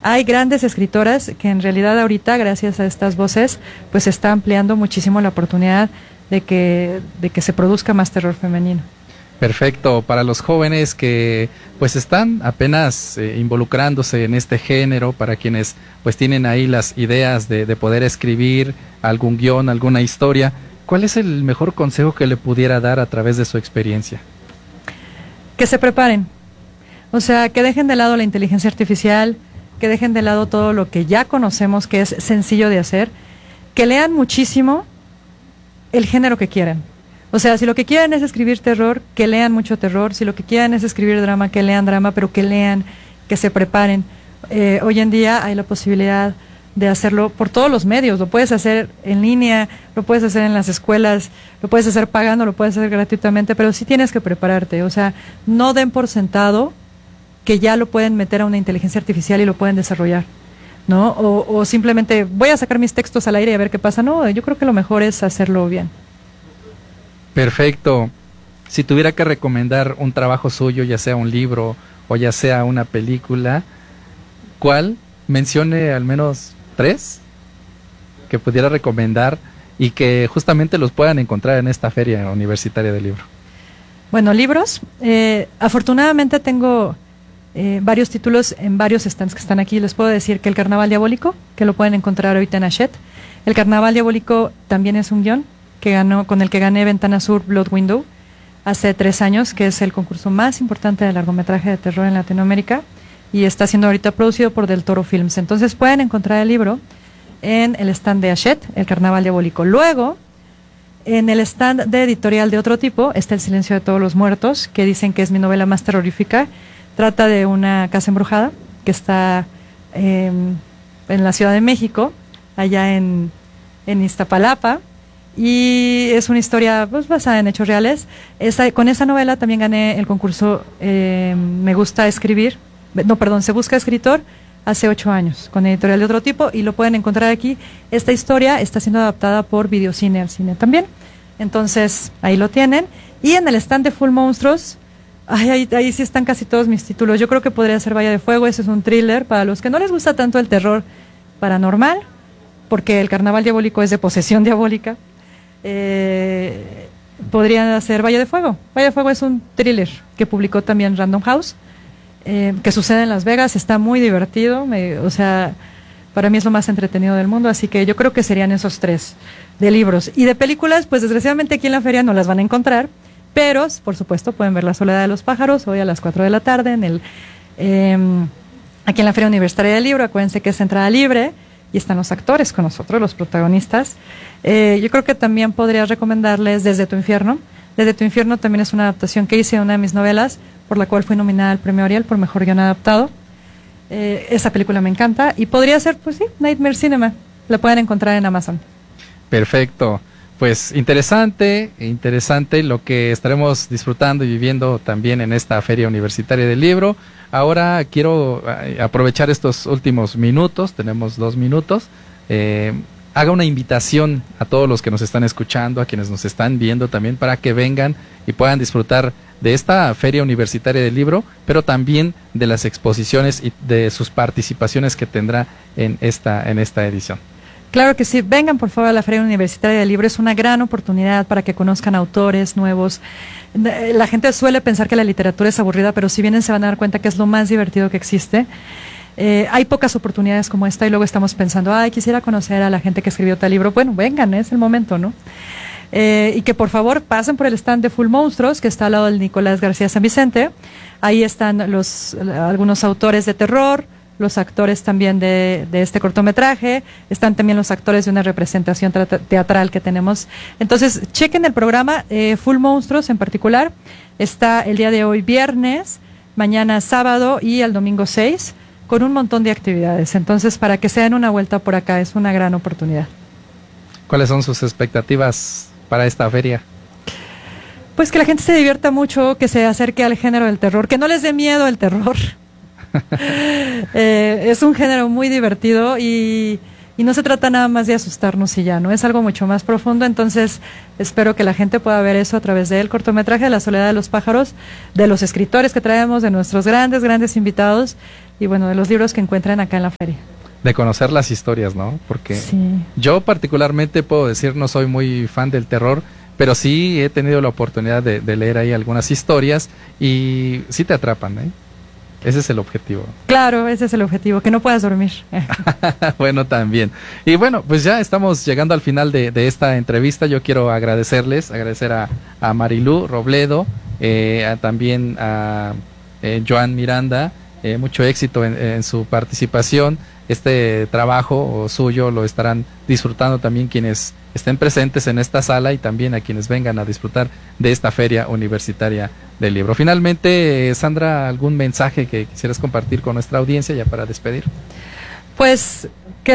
hay grandes escritoras que en realidad ahorita, gracias a estas voces, pues se está ampliando muchísimo la oportunidad de que se produzca más terror femenino. Perfecto, para los jóvenes que pues están apenas involucrándose en este género, para quienes pues tienen ahí las ideas de poder escribir algún guión, alguna historia, ¿cuál es el mejor consejo que le pudiera dar a través de su experiencia? Que se preparen, o sea, que dejen de lado la inteligencia artificial, que dejen de lado todo lo que ya conocemos que es sencillo de hacer, que lean muchísimo el género que quieran. O sea, si lo que quieren es escribir terror, que lean mucho terror. Si lo que quieren es escribir drama, que lean drama, pero que lean, que se preparen. Hoy en día hay la posibilidad de hacerlo por todos los medios. Lo puedes hacer en línea, lo puedes hacer en las escuelas, lo puedes hacer pagando, lo puedes hacer gratuitamente, pero sí tienes que prepararte. O sea, no den por sentado que ya lo pueden meter a una inteligencia artificial y lo pueden desarrollar, ¿no? O simplemente voy a sacar mis textos al aire y a ver qué pasa. No, yo creo que lo mejor es hacerlo bien. Perfecto. Si tuviera que recomendar un trabajo suyo, ya sea un libro o ya sea una película, ¿cuál? Mencione al menos 3 que pudiera recomendar y que justamente los puedan encontrar en esta Feria Universitaria del Libro. Bueno, libros. Afortunadamente tengo varios títulos en varios stands que están aquí. Les puedo decir que El Carnaval Diabólico, que lo pueden encontrar ahorita en Hachette. El Carnaval Diabólico también es un guión con el que gané Ventana Sur Blood Window hace 3 años, que es el concurso más importante de largometraje de terror en Latinoamérica, y está siendo ahorita producido por Del Toro Films. Entonces pueden encontrar el libro en el stand de Hachette, El Carnaval Diabólico. Luego, en el stand de editorial de otro tipo, está El Silencio de Todos los Muertos, que dicen que es mi novela más terrorífica. Trata de una casa embrujada que está en la Ciudad de México, allá en Iztapalapa, y es una historia pues, basada en hechos reales. Con esa novela también gané el concurso Se Busca Escritor hace 8 años, con editorial de otro tipo, y lo pueden encontrar aquí. Esta historia está siendo adaptada por Videocine al cine también, entonces ahí lo tienen. Y en el stand de Full Monstruos, ahí sí están casi todos mis títulos. Yo creo que podría ser Valle de Fuego. Ese es un thriller para los que no les gusta tanto el terror paranormal, porque El Carnaval Diabólico es de posesión diabólica. Podrían hacer Valle de Fuego. Valle de Fuego es un thriller que publicó también Random House, que sucede en Las Vegas. Está muy divertido, o sea, para mí es lo más entretenido del mundo, así que yo creo que serían esos 3 de libros. Y de películas, pues desgraciadamente aquí en la feria no las van a encontrar, pero por supuesto pueden ver La Soledad de los Pájaros hoy a las 4 de la tarde aquí en la Feria Universitaria del Libro. Acuérdense que es entrada libre y están los actores con nosotros, los protagonistas. Yo creo que también podría recomendarles Desde tu Infierno. Desde tu Infierno también es una adaptación que hice de una de mis novelas, por la cual fui nominada al Premio Ariel por Mejor Guión Adaptado. Esa película me encanta, y podría ser, pues sí, Nightmare Cinema. La pueden encontrar en Amazon. Perfecto. Pues interesante lo que estaremos disfrutando y viviendo también en esta Feria Universitaria del Libro. Ahora quiero aprovechar estos últimos minutos, tenemos 2 minutos, haga una invitación a todos los que nos están escuchando, a quienes nos están viendo también, para que vengan y puedan disfrutar de esta Feria Universitaria del Libro, pero también de las exposiciones y de sus participaciones que tendrá en esta edición. Claro que sí, vengan por favor a la Feria Universitaria del Libro. Es una gran oportunidad para que conozcan autores nuevos. La gente suele pensar que la literatura es aburrida, pero si vienen se van a dar cuenta que es lo más divertido que existe. Hay pocas oportunidades como esta, y luego estamos pensando, quisiera conocer a la gente que escribió tal libro. Bueno, vengan, es el momento, ¿no? Y que por favor pasen por el stand de Full Monstruos, que está al lado del Nicolás García San Vicente. Ahí están algunos autores de terror, los actores también de este cortometraje, están también los actores de una representación teatral que tenemos. Entonces, chequen el programa. Full Monstruos en particular está el día de hoy viernes, mañana sábado y el domingo 6, con un montón de actividades. Entonces, para que se den una vuelta por acá, es una gran oportunidad. ¿Cuáles son sus expectativas para esta feria? Pues que la gente se divierta mucho, que se acerque al género del terror, que no les dé miedo el terror. Es un género muy divertido y no se trata nada más de asustarnos y ya, ¿no? Es algo mucho más profundo. Entonces espero que la gente pueda ver eso a través del cortometraje de La Soledad de los Pájaros, de los escritores que traemos, de nuestros grandes invitados. y bueno, de los libros que encuentran acá en la feria. De conocer las historias, ¿no? Porque sí. Yo particularmente puedo decir, no soy muy fan del terror, pero sí he tenido la oportunidad de leer ahí algunas historias y sí te atrapan, ¿eh? Ese es el objetivo. Claro, ese es el objetivo, que no puedas dormir. Bueno, también. Y bueno, pues ya estamos llegando al final de esta entrevista. Yo quiero agradecer a Marilú Robledo, también a Joan Miranda, mucho éxito en su participación. Este trabajo suyo lo estarán disfrutando también quienes estén presentes en esta sala y también a quienes vengan a disfrutar de esta Feria Universitaria del Libro. Finalmente, Sandra, ¿algún mensaje que quisieras compartir con nuestra audiencia ya para despedir? Pues que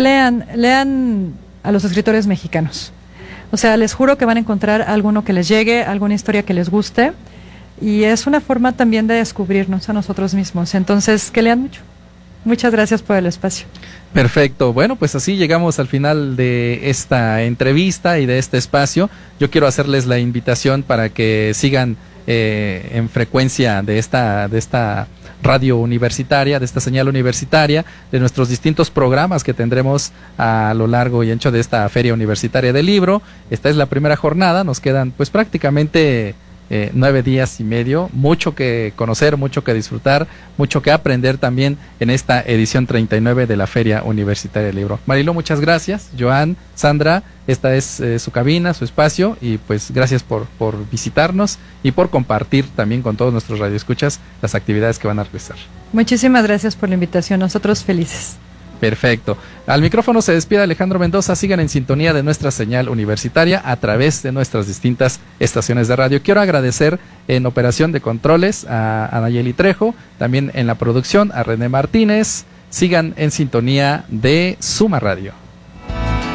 lean a los escritores mexicanos. O sea, les juro que van a encontrar alguno que les llegue, alguna historia que les guste, y es una forma también de descubrirnos a nosotros mismos. Entonces, que lean mucho. Muchas gracias por el espacio. Perfecto. Bueno, pues así llegamos al final de esta entrevista y de este espacio. Yo quiero hacerles la invitación para que sigan en frecuencia de esta radio universitaria, de esta señal universitaria, de nuestros distintos programas que tendremos a lo largo y ancho de esta Feria Universitaria del Libro. Esta es la primera jornada, nos quedan pues prácticamente 9 días y medio, mucho que conocer, mucho que disfrutar, mucho que aprender también en esta edición 39 de la Feria Universitaria del Libro. Marilú, muchas gracias. Joan, Sandra, esta es su cabina, su espacio, y pues gracias por visitarnos y por compartir también con todos nuestros radioescuchas las actividades que van a realizar. Muchísimas gracias por la invitación, nosotros felices. Perfecto. Al micrófono se despide Alejandro Mendoza. Sigan en sintonía de nuestra señal universitaria a través de nuestras distintas estaciones de radio. Quiero agradecer en operación de controles a Nayeli Trejo, también en la producción a René Martínez. Sigan en sintonía de Suma Radio.